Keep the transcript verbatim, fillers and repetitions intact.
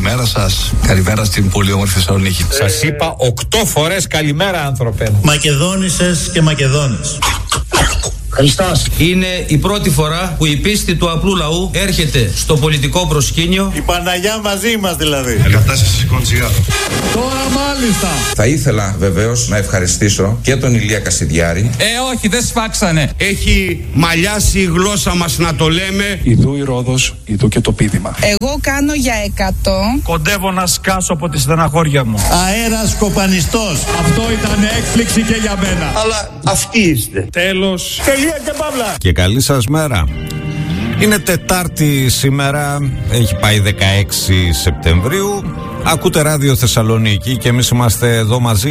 Καλημέρα σας. Καλημέρα στην πολύ όμορφη Θεσσαλονίκη. Σας είπα οκτώ φορές καλημέρα, άνθρωπε. Μακεδόνισσες και Μακεδόνες. Χριστός. Είναι η πρώτη φορά που η πίστη του απλού λαού έρχεται στο πολιτικό προσκήνιο. Η Παναγιά μαζί μας δηλαδή. Η κατάσταση σηκώνει τσιγάρο. Τώρα μάλιστα. Θα ήθελα βεβαίως να ευχαριστήσω και τον Ηλία Κασιδιάρη. Ε, όχι, δεν σφάξανε. Έχει μαλλιάσει η γλώσσα μας να το λέμε. Ιδού η Ρόδος, ιδού και το πείδημα. Εγώ κάνω για εκατό. Κοντεύω να σκάσω από τη στεναχώρια μου. Αέρας κοπανιστός. Αυτό ήταν έκπληξη και για μένα. Αλλά αυτοί είστε. Τέλος. Τελεία και παύλα. Και καλή σας μέρα. Είναι Τετάρτη σήμερα, έχει πάει δεκαέξι Σεπτεμβρίου. Ακούτε Ράδιο Θεσσαλονίκη και εμείς είμαστε εδώ μαζί